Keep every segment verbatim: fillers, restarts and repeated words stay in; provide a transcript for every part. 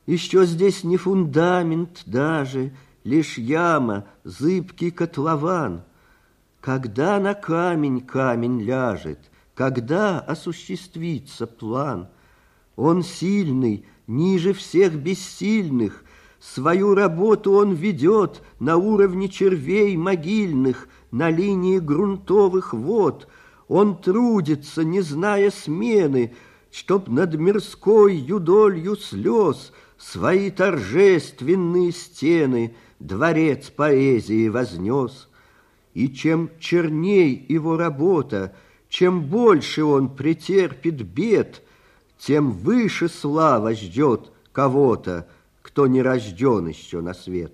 Еще здесь не фундамент даже, лишь яма, зыбкий котлован. Когда на камень камень ляжет, когда осуществится план? Он сильный, ниже всех бессильных, свою работу он ведет на уровне червей могильных, на линии грунтовых вод. Он трудится, не зная смены, чтоб над мирской юдолью слез свои торжественные стены дворец поэзии вознес. И чем черней его работа, чем больше он претерпит бед, тем выше слава ждет кого-то, кто не рожден еще на свет.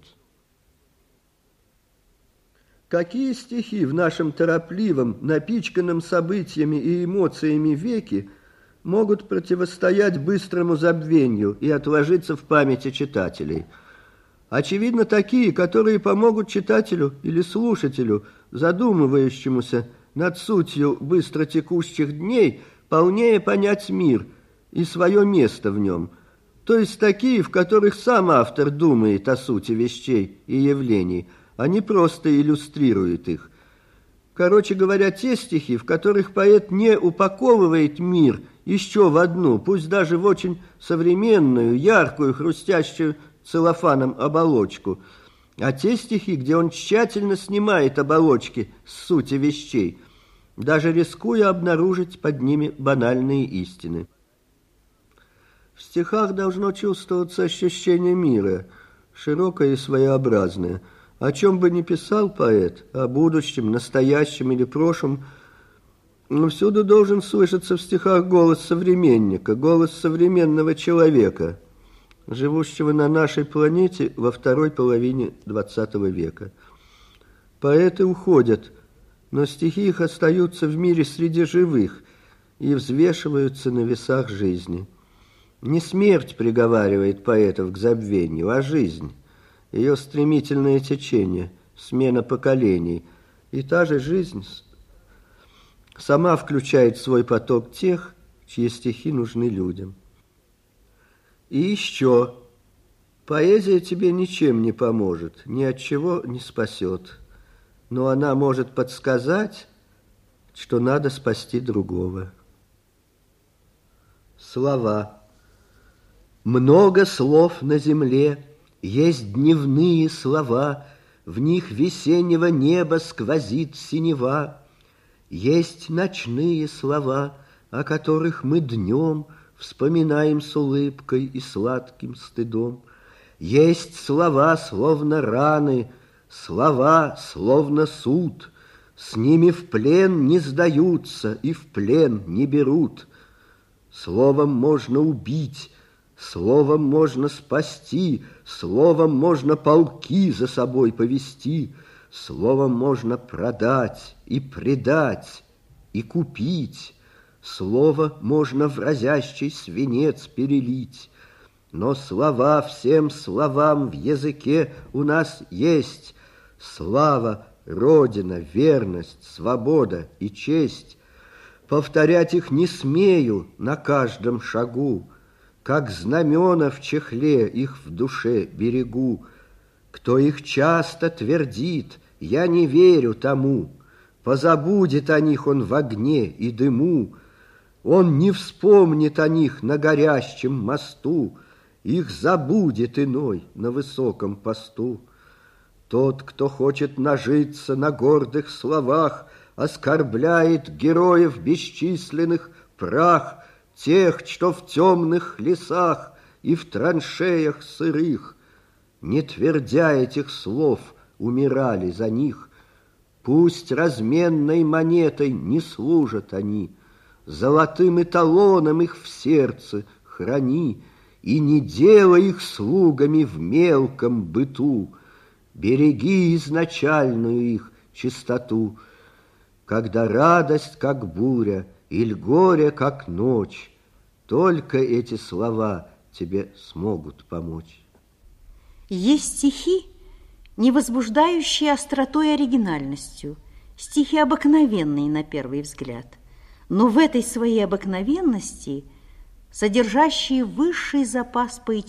Какие стихи в нашем торопливом, напичканном событиями и эмоциями веке могут противостоять быстрому забвению и отложиться в памяти читателей? Очевидно, такие, которые помогут читателю или слушателю, задумывающемуся над сутью быстротекущих дней, полнее понять мир и свое место в нем, то есть такие, в которых сам автор думает о сути вещей и явлений, а не просто иллюстрирует их. Короче говоря, те стихи, в которых поэт не упаковывает мир еще в одну, пусть даже в очень современную, яркую, хрустящую целлофаном оболочку, а те стихи, где он тщательно снимает оболочки с сути вещей, даже рискуя обнаружить под ними банальные истины. В стихах должно чувствоваться ощущение мира, широкое и своеобразное. О чем бы ни писал поэт, о будущем, настоящем или прошлом, но всюду должен слышаться в стихах голос современника, голос современного человека, живущего на нашей планете во второй половине двадцатого века. Поэты уходят, но стихи их остаются в мире среди живых и взвешиваются на весах жизни. Не смерть приговаривает поэтов к забвению, а жизнь, ее стремительное течение, смена поколений. И та же жизнь сама включает в свой поток тех, чьи стихи нужны людям. И еще, поэзия тебе ничем не поможет, ни от чего не спасет, но она может подсказать, что надо спасти другого. Слова. Много слов на земле, есть дневные слова, в них весеннего неба сквозит синева. Есть ночные слова, о которых мы днем вспоминаем с улыбкой и сладким стыдом. Есть слова, словно раны, слова, словно суд, с ними в плен не сдаются и в плен не берут. Словом можно убить, словом можно спасти, словом можно полки за собой повести, словом можно продать и предать и купить, слово можно в разящий свинец перелить. Но слова всем словам в языке у нас есть: слава, родина, верность, свобода и честь. Повторять их не смею на каждом шагу, как знамена в чехле их в душе берегу. Кто их часто твердит, я не верю тому, позабудет о них он в огне и дыму. Он не вспомнит о них на горящем мосту, их забудет иной на высоком посту. Тот, кто хочет нажиться на гордых словах, оскорбляет героев бесчисленных прах, тех, что в темных лесах и в траншеях сырых, не твердя этих слов, умирали за них. Пусть разменной монетой не служат они, золотым эталоном их в сердце храни, и не делай их слугами в мелком быту. Береги изначальную их чистоту, когда радость, как буря, или горе, как ночь. Только эти слова тебе смогут помочь. Есть стихи, не возбуждающие остротой и оригинальностью, стихи обыкновенные на первый взгляд, но в этой своей обыкновенности содержащие высший запас поэтического